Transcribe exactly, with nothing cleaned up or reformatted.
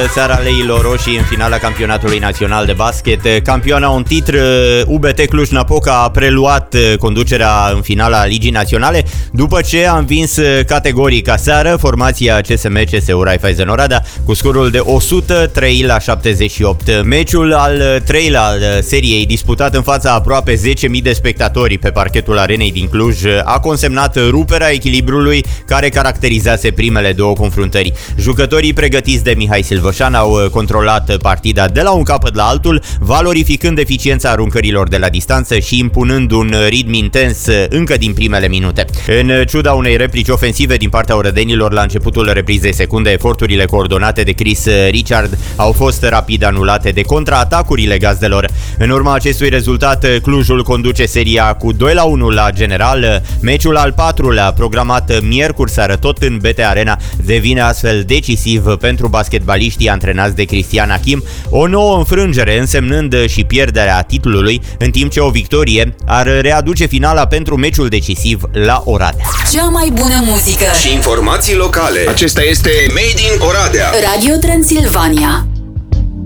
seara leilor roșii în finala campionatului național de basket. Campioana un titr, U B T Cluj-Napoca a preluat conducerea în finala Ligii Naționale după ce a învins categoric aseară formația C S M C S U Raiffeisen Oradea cu scorul de o sută trei la șaptezeci și opt. Meciul al treilea al seriei, disputat în fața aproape zece mii de spectatori pe parchetul arenei din Cluj, a consemnat ruperea echilibrului care caracterizase primele două confruntări. Jucătorii pregătiți de Mihai Silvășan au controlat partida de la un capăt la altul, valorificând eficiența aruncărilor de la distanță și impunând un ritm intens încă din primele minute. În ciuda unei replici ofensive din partea orădenilor la începutul reprizei secunde, eforturile coordonate de Chris Richard au fost rapid anulate de contraatacurile gazdelor. În urma acestui rezultat, Clujul conduce seria cu doi la unu la general. Meciul al patrulea, programat miercuri seară tot în B T Arena, devine astfel decisiv pentru basketbaliștii antrenați de Cristian Achim, o nouă înfrângere însemnând și pierderea titlului, în timp ce o victorie ar readuce finala pentru meciul decisiv la Oradea. Cea mai bună muzică și informații locale. Acesta este Made in Oradea. Radio Transilvania.